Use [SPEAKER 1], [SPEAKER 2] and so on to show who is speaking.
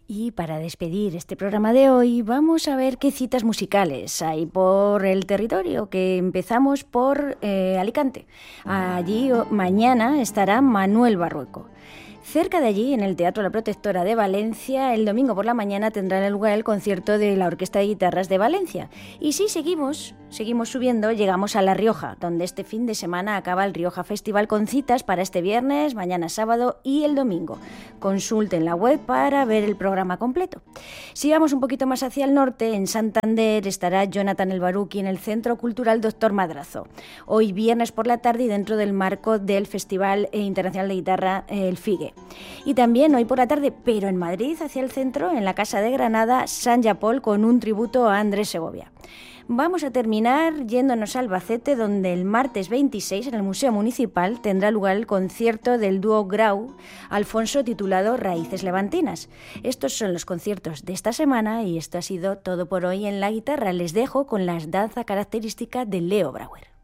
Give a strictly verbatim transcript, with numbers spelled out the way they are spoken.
[SPEAKER 1] Y para despedir este programa de hoy, vamos a ver qué citas musicales hay por el territorio, que empezamos por eh, Alicante. Allí o, mañana estará Manuel Barrueco. Cerca de allí, en el Teatro La Protectora de Valencia, el domingo por la mañana tendrá lugar el concierto de la Orquesta de Guitarras de Valencia. Y si seguimos, seguimos subiendo, llegamos a La Rioja, donde este fin de semana acaba el Rioja Festival con citas para este viernes, mañana sábado y el domingo. Consulten la web para ver el programa completo. Si vamos un poquito más hacia el norte, en Santander estará Jonathan El Baruki en el Centro Cultural Doctor Madrazo. Hoy viernes por la tarde y dentro del marco del Festival Internacional de Guitarra, el FIGE. Y también hoy por la tarde, pero en Madrid, hacia el centro, en la Casa de Granada, San Japol con un tributo a Andrés Segovia. Vamos a terminar yéndonos a Albacete, donde el martes veintiséis en el Museo Municipal tendrá lugar el concierto del dúo Grau Alfonso titulado Raíces Levantinas. Estos son los conciertos de esta semana y esto ha sido todo por hoy en La Guitarra. Les dejo con la danza característica de Leo Brauer.